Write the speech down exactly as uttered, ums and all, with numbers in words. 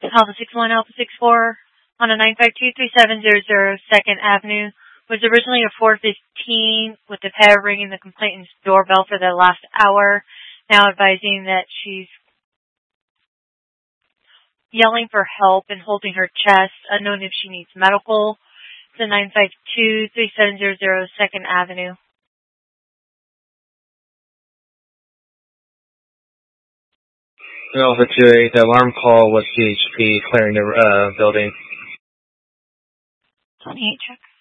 Alpha six one, Alpha six four on a nine five two three seven zero zero second Avenue. Was originally a four fifteen with the pair ringing the complainant's doorbell for the last hour. Now advising that she's yelling for help and holding her chest, unknown if she needs medical. It's a nine five two three seven zero zero second Avenue. Alpha two eight, the alarm call was C H P clearing the uh, building. twenty-eight check.